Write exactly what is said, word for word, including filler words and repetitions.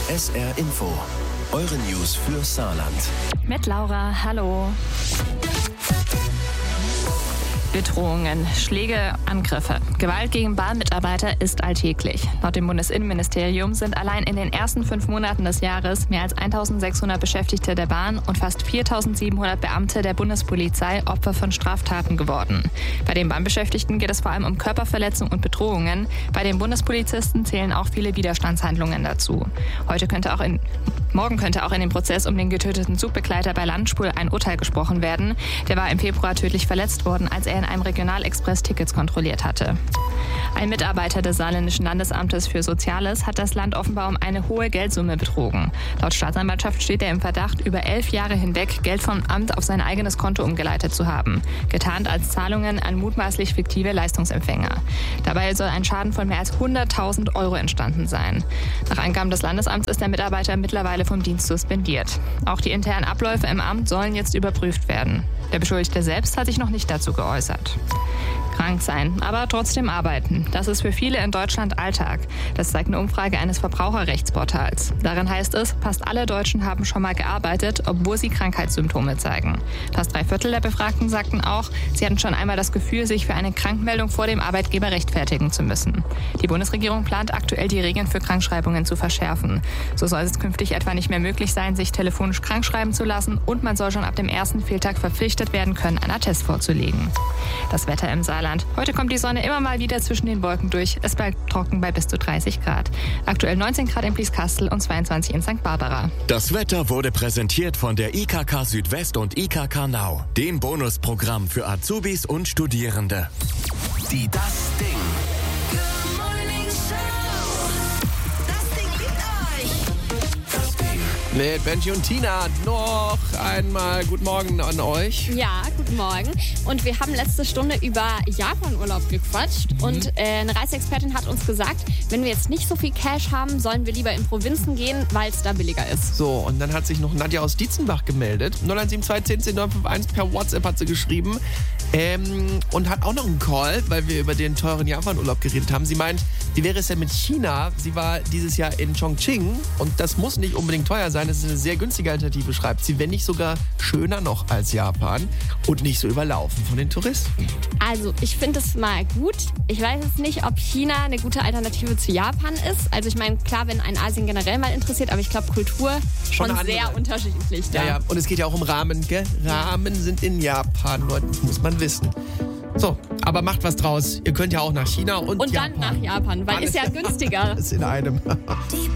S R Info. Eure News für Saarland. Mit Laura, hallo. Bedrohungen, Schläge, Angriffe. Gewalt gegen Bahnmitarbeiter ist alltäglich. Laut dem Bundesinnenministerium sind allein in den ersten fünf Monaten des Jahres mehr als eintausendsechshundert Beschäftigte der Bahn und fast viertausendsiebenhundert Beamte der Bundespolizei Opfer von Straftaten geworden. Bei den Bahnbeschäftigten geht es vor allem um Körperverletzung und Bedrohungen. Bei den Bundespolizisten zählen auch viele Widerstandshandlungen dazu. Heute könnte auch in Morgen könnte auch in dem Prozess um den getöteten Zugbegleiter bei Landspur ein Urteil gesprochen werden. Der war im Februar tödlich verletzt worden, als er in einem Regionalexpress Tickets kontrolliert hatte. Ein Mitarbeiter des Saarländischen Landesamtes für Soziales hat das Land offenbar um eine hohe Geldsumme betrogen. Laut Staatsanwaltschaft steht er im Verdacht, über elf Jahre hinweg Geld vom Amt auf sein eigenes Konto umgeleitet zu haben, getarnt als Zahlungen an mutmaßlich fiktive Leistungsempfänger. Dabei soll ein Schaden von mehr als hunderttausend Euro entstanden sein. Nach Angaben des Landesamts ist der Mitarbeiter mittlerweile vom Dienst suspendiert. Auch die internen Abläufe im Amt sollen jetzt überprüft werden. Der Beschuldigte selbst hat sich noch nicht dazu geäußert. Krank sein, aber trotzdem arbeiten. Das ist für viele in Deutschland Alltag. Das zeigt eine Umfrage eines Verbraucherrechtsportals. Darin heißt es, fast alle Deutschen haben schon mal gearbeitet, obwohl sie Krankheitssymptome zeigen. Fast drei Viertel der Befragten sagten auch, sie hatten schon einmal das Gefühl, sich für eine Krankmeldung vor dem Arbeitgeber rechtfertigen zu müssen. Die Bundesregierung plant aktuell, die Regeln für Krankschreibungen zu verschärfen. So soll es künftig etwa nicht mehr möglich sein, sich telefonisch krankschreiben zu lassen, und man soll schon ab dem ersten Fehltag verpflichtet werden können, einen Attest vorzulegen. Das Wetter im Saarland. Heute kommt die Sonne immer mal wieder zwischen den Wolken durch. Es bleibt trocken bei bis zu dreißig Grad. Aktuell neunzehn Grad in Blieskastel und zweiundzwanzig in Sankt Barbara. Das Wetter wurde präsentiert von der I K K Südwest und I K K Nau, dem Bonusprogramm für Azubis und Studierende. Die Das Ding. Good Morning Show. Das Ding liebt euch. Das Ding. Mit Benji und Tina noch einmal guten Morgen an euch. Ja, guten Morgen. Und wir haben letzte Stunde über Japan-Urlaub gequatscht. Mhm. Und äh, eine Reiseexpertin hat uns gesagt, wenn wir jetzt nicht so viel Cash haben, sollen wir lieber in Provinzen gehen, weil es da billiger ist. So, und dann hat sich noch Nadja aus Dietzenbach gemeldet. null eins sieben zwei zehn zehn neun fünf eins per WhatsApp hat sie geschrieben. Ähm, und hat auch noch einen Call, weil wir über den teuren Japan-Urlaub geredet haben. Sie meint, wie wäre es denn mit China? Sie war dieses Jahr in Chongqing und das muss nicht unbedingt teuer sein. Das ist eine sehr günstige Alternative, schreibt sie, wenn nicht sogar schöner noch als Japan und nicht so überlaufen von den Touristen. Also, ich finde es mal gut. Ich weiß jetzt nicht, ob China eine gute Alternative zu Japan ist. Also, ich meine, klar, wenn ein Asien generell mal interessiert, aber ich glaube, Kultur schon, schon sehr unterschiedlich da. Ja, ja, und es geht ja auch um Ramen, gell? Ramen sind in Japan, Leute, das muss man wissen. So, aber macht was draus. Ihr könnt ja auch nach China und, und Japan. dann nach Japan, weil Alles ist ja günstiger. Alles in einem. Die